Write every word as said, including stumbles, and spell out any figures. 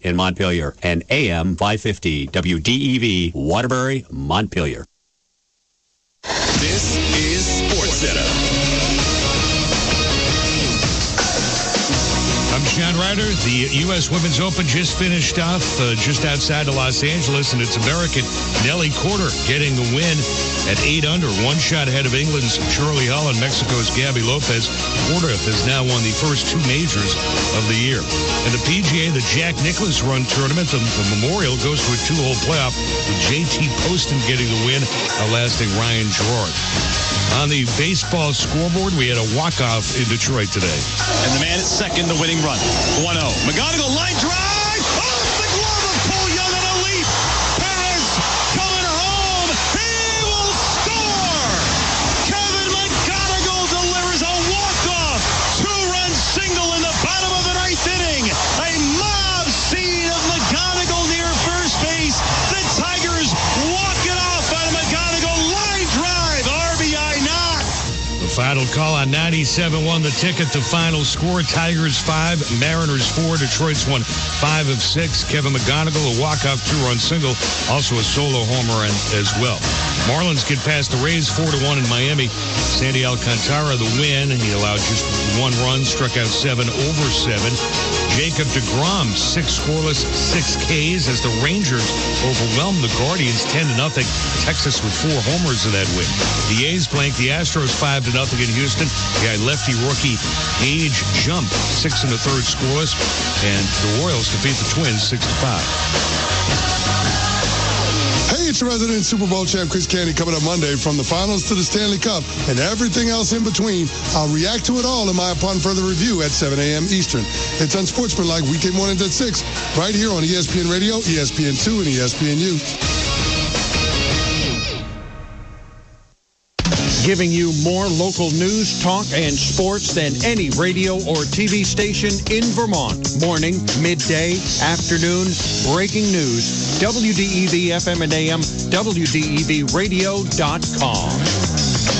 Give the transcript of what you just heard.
in Montpelier, and A M five fifty W D E V Waterbury, Montpelier. This is SportsCenter. I'm Sean Ryder. The U S Women's Open just finished off uh, just outside of Los Angeles, and it's American Nelly Korda getting the win at eight under, one shot ahead of England's Charlie Hull and Mexico's Gabby Lopez. Korda has now won the first two majors of the year. And the P G A, the Jack Nicklaus Run Tournament, the, the Memorial goes to a two-hole playoff with J T Poston getting the win, outlasting Ryan Gerard. On the baseball scoreboard, we had a walk-off in Detroit today. And the man at second, the winning run. one oh. McGonigal, line drive! Off the glove of Cole Young on a leap! Perez coming home! He will score! Kevin McGonigal delivers a walk-off! Two-run single in the bottom of the ninth inning! A mob scene of McGonigal near first base! The Tigers walk it off on a McGonigal line drive! R B I knock! The final call on ninety-seven one, the ticket to final score. Tigers five, Mariners four. Detroit's won five of six. Kevin McGonigal, a walk-off two-run single, also a solo homer and, as well. Marlins get past the Rays four to one in Miami. Sandy Alcantara the win. He allowed just one run, struck out seven over seven. Jacob deGrom, six scoreless, six Ks as the Rangers overwhelmed the Guardians ten to nothing. Texas with four homers in that win. The A's blanked the Astros five to nothing in Houston. The guy lefty rookie Age jumped six and a third scoreless, and the Royals defeat the Twins six to five. Hey, it's your resident Super Bowl champ, Chris Canty, coming up Monday. From the finals to the Stanley Cup and everything else in between, I'll react to it all in my Upon Further Review at seven a.m. Eastern. It's Unsportsmanlike weekday mornings at six, right here on E S P N Radio, E S P N two, and E S P N U. Giving you more local news, talk, and sports than any radio or T V station in Vermont. Morning, midday, afternoon, breaking news. W D E V F M and A M, W D E V radio dot com.